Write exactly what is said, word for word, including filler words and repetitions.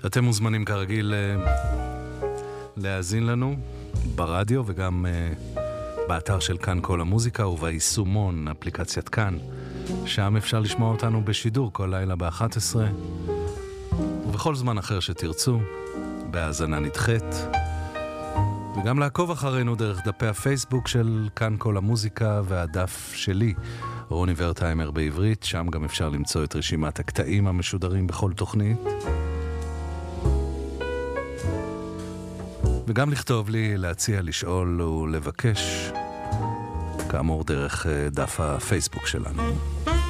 אתם מוזמנים כרגיל להאזין לנו ברדיו וגם באתר של כאן כל המוזיקה וביישומון אפליקציית כאן, שם אפשר לשמוע אותנו בשידור כל לילה ב-אחת עשרה ובכל זמן אחר שתרצו בהאזנה נדחית, וגם לעקוב אחרינו דרך דפי הפייסבוק של כאן כל המוזיקה והדף שלי רוני ורטהיימר בעברית, שם גם אפשר למצוא את רשימת הקטעים המשודרים בכל תוכנית, וגם לכתוב לי, להציע, לשאול ולבקש, כאמור דרך דף הפייסבוק שלנו.